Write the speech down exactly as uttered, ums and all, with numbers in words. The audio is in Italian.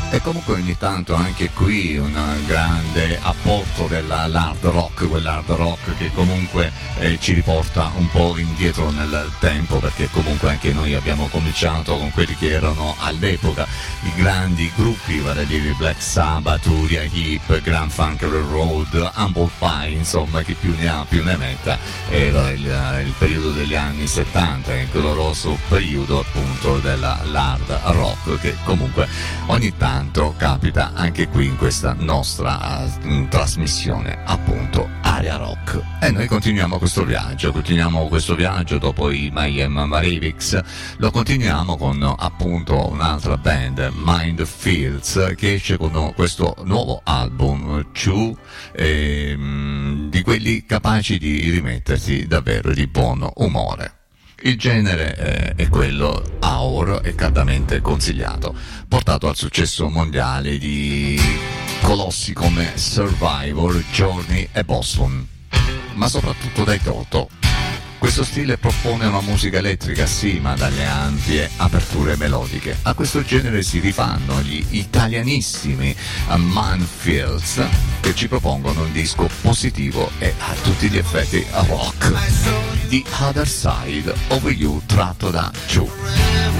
E comunque ogni tanto anche qui un grande apporto dell'hard rock, quell'hard rock che comunque eh, ci riporta un po' indietro nel tempo, perché comunque anche noi abbiamo cominciato con quelli che erano all'epoca i grandi gruppi, vale a dire Black Sabbath, Uriah Heep, Grand Funk Railroad, Humble Pie, insomma chi più ne ha più ne metta. Era il, il periodo degli anni settanta, il glorioso periodo appunto dell'hard rock, che comunque ogni tanto capita anche qui in questa nostra uh, trasmissione, appunto Area Rock. E noi continuiamo questo viaggio, continuiamo questo viaggio dopo i Mayhem Mavericks, lo continuiamo con appunto un'altra band, Mind Fields, che esce con questo nuovo album, Two, ehm, di quelli capaci di rimetterti davvero di buon umore. Il genere eh, è quello Hour, è caldamente consigliato, portato al successo mondiale di colossi come Survivor, Journey e Boston, ma soprattutto dai Toto. Questo stile propone una musica elettrica, sì, ma dalle ampie aperture melodiche. A questo genere si rifanno gli italianissimi Manfields, che ci propongono un disco positivo e a tutti gli effetti rock. The Other Side of You, tratto da Two.